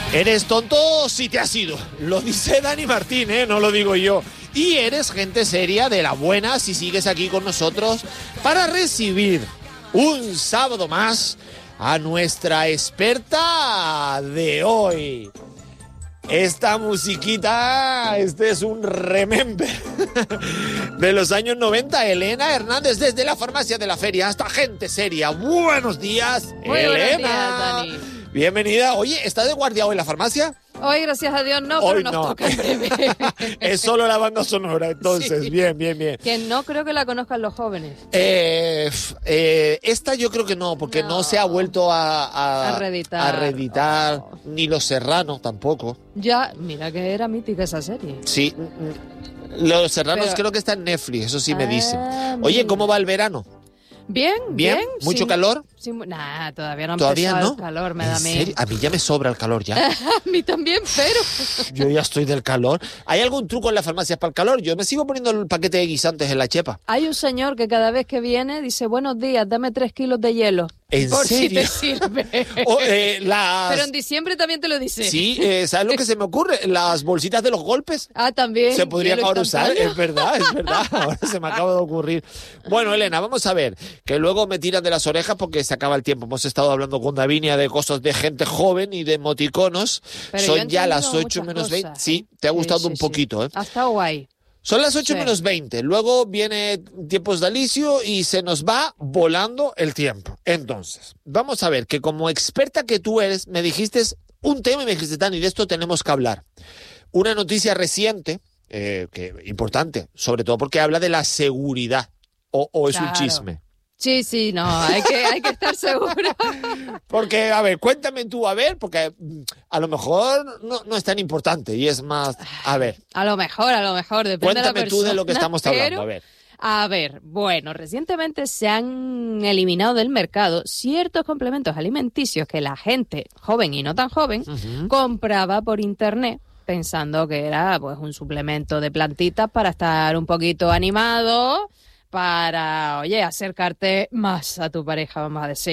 Eres tonto si te has ido. Lo dice Dani Martín, no lo digo yo. Y eres gente seria de la buena si sigues aquí con nosotros para recibir un sábado más a nuestra experta de hoy. Esta musiquita, este es un remember de los años 90. Elena Hernández desde la farmacia de la feria hasta gente seria. Buenos días, Muy Elena. buenos días, Dani. Bienvenida. Oye, ¿está de guardia hoy en la farmacia? Hoy, gracias a Dios, no, Hoy pero nos no. toca en breve. Es solo la banda sonora, entonces. Sí. Bien. Que no creo que la conozcan los jóvenes. Esta yo creo que no, porque no se ha vuelto a reeditar. Oh. Ni Los Serranos tampoco. Ya, mira que era mítica esa serie. Sí, Los Serranos Pero- creo que está en Netflix, eso sí me dicen. Ah, Oye, mira. ¿cómo va el verano? Bien. ¿Mucho sí, calor? Sí, nah, todavía no ha ¿Todavía empezado no? el calor, me ¿En da a mí. serio? A mí ya me sobra el calor ya. A mí también, pero... Yo ya estoy del calor. ¿Hay algún truco en las farmacias para el calor? Yo me sigo poniendo el paquete de guisantes en la chepa. Hay un señor que cada vez que viene dice, buenos días, dame 3 kilos de hielo. ¿En por serio? si te sirve. Las... Pero en diciembre también te lo dice. Sí, ¿sabes lo que se me ocurre? Las bolsitas de los golpes. Ah, también. Se podrían hielo ahora usar, instantáneo. es verdad. Ahora se me acaba de ocurrir. Bueno, Elena, vamos a ver, que luego me tiran de las orejas porque se acaba el tiempo. Hemos estado hablando con Davinia de cosas de gente joven y de emoticonos. Pero yo he Son ya las entendido 8 muchas menos 20. cosas, Sí, te ha gustado sí, un poquito, ¿eh? Ha estado guay. Son las 8 Sí. menos 20. Luego viene tiempos de Alicio y se nos va volando el tiempo. Entonces, vamos a ver que como experta que tú eres, me dijiste un tema y me dijiste, Dani, de esto tenemos que hablar. Una noticia reciente, importante, sobre todo porque habla de la seguridad. O es un Claro. chisme. Sí, no, hay que estar seguro. Porque, a ver, cuéntame tú, a ver, porque a lo mejor no es tan importante y es más, a ver, A lo mejor, depende de la cuéntame persona. tú de lo que estamos hablando, a ver. A ver, bueno, recientemente se han eliminado del mercado ciertos complementos alimenticios que la gente, joven y no tan joven, compraba por internet pensando que era pues un suplemento de plantitas para estar un poquito animado, para, oye, acercarte más a tu pareja, vamos a decir.